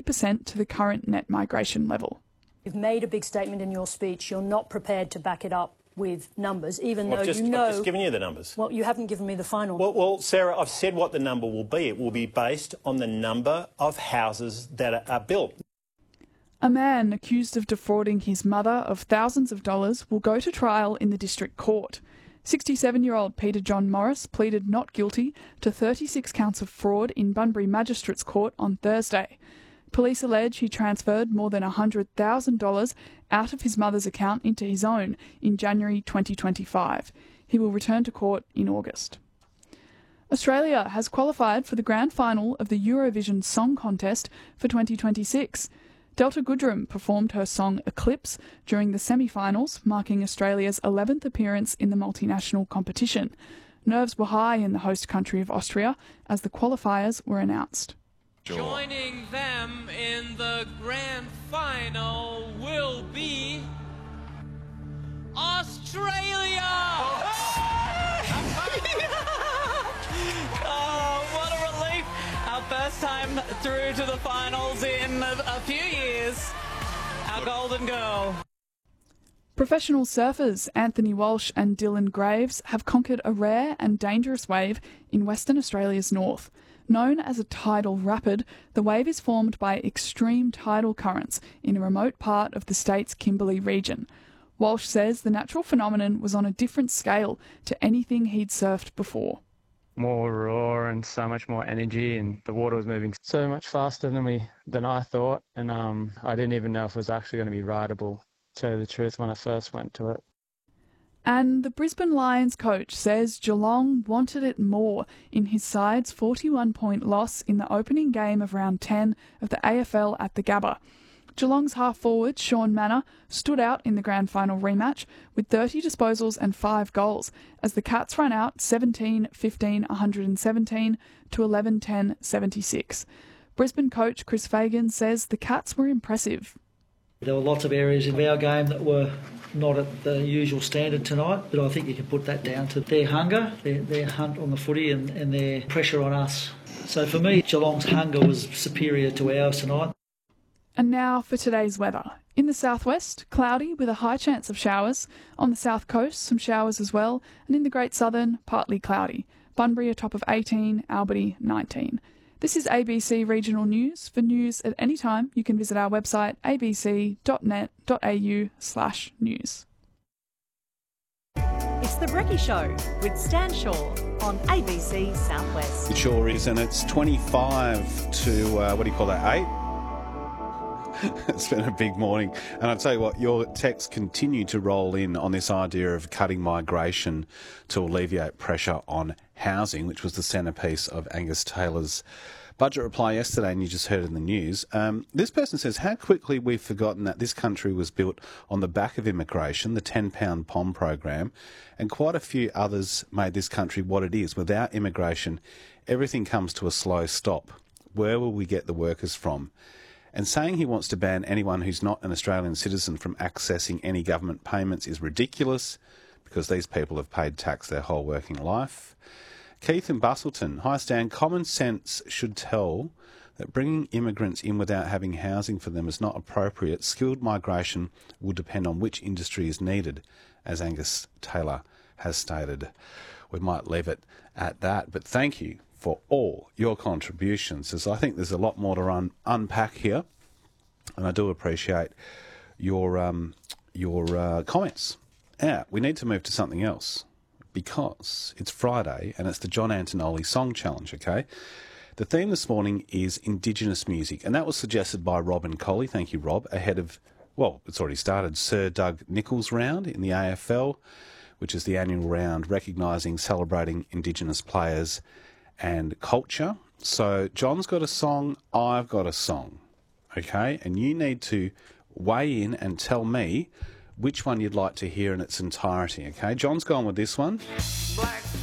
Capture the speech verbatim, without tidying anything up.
percent to the current net migration level. You've made a big statement in your speech. You're not prepared to back it up with numbers, even well, though I've just, you know... I've just given you the numbers. Well, you haven't given me the final. Well, well, Sarah, I've said what the number will be. It will be based on the number of houses that are, are built. A man accused of defrauding his mother of thousands of dollars will go to trial in the district court. sixty-seven-year-old Peter John Morris pleaded not guilty to thirty-six counts of fraud in Bunbury Magistrates Court on Thursday. Police allege he transferred more than one hundred thousand dollars out of his mother's account into his own in January twenty twenty-five. He will return to court in August. Australia has qualified for the grand final of the Eurovision Song Contest for twenty twenty-six. Delta Goodrem performed her song Eclipse during the semi-finals, marking Australia's eleventh appearance in the multinational competition. Nerves were high in the host country of Austria as the qualifiers were announced. Joining them in the grand final will be Australia! Oh, what a relief. Our first time through to the finals in a, a few years. Our golden girl. Professional surfers Anthony Walsh and Dylan Graves have conquered a rare and dangerous wave in Western Australia's north. Known as a tidal rapid, the wave is formed by extreme tidal currents in a remote part of the state's Kimberley region. Walsh says the natural phenomenon was on a different scale to anything he'd surfed before. More roar and so much more energy, and the water was moving so much faster than we than I thought, and um, I didn't even know if it was actually going to be rideable, to tell you the truth, when I first went to it. And the Brisbane Lions coach says Geelong wanted it more in his side's forty-one point loss in the opening game of round ten of the A F L at the Gabba. Geelong's half-forward Sean Manor stood out in the grand final rematch with thirty disposals and five goals as the Cats ran out seventeen fifteen one hundred seventeen to eleven ten seventy-six. Brisbane coach Chris Fagan says the Cats were impressive. There were lots of areas in our game that were not at the usual standard tonight, but I think you can put that down to their hunger, their, their hunt on the footy and, and their pressure on us. So for me, Geelong's hunger was superior to ours tonight. And now for today's weather. In the southwest, cloudy with a high chance of showers. On the south coast, some showers as well. And in the Great Southern, partly cloudy. Bunbury a top of eighteen, Albany nineteen. This is A B C Regional News. For news at any time, you can visit our website a b c dot net dot a u slash news. It's The Brekkie Show with Stan Shaw on A B C Southwest. It sure is, and it's twenty-five to, uh, what do you call that, eight? It's been a big morning. And I'll tell you what, your texts continue to roll in on this idea of cutting migration to alleviate pressure on housing, which was the centrepiece of Angus Taylor's budget reply yesterday, and you just heard it in the news. Um, this person says, how quickly we've forgotten that this country was built on the back of immigration, the ten pound P O M program, and quite a few others made this country what it is. Without immigration, everything comes to a slow stop. Where will we get the workers from? And saying he wants to ban anyone who's not an Australian citizen from accessing any government payments is ridiculous because these people have paid tax their whole working life. Keith in Bustleton, hi Stan, common sense should tell that bringing immigrants in without having housing for them is not appropriate. Skilled migration will depend on which industry is needed, as Angus Taylor has stated. We might leave it at that, but thank you for all your contributions, as I think there's a lot more to un- unpack here, and I do appreciate your um, your uh, comments. Now, we need to move to something else, because it's Friday and it's the John Antonelli Song Challenge, okay? The theme this morning is Indigenous music, and that was suggested by Robin Colley, thank you Rob, ahead of, well, it's already started, Sir Doug Nicholls round in the A F L, which is the annual round recognising, celebrating Indigenous players and culture. So John's got a song, I've got a song, okay? And you need to weigh in and tell me which one you'd like to hear in its entirety, okay? John's gone with this one. Black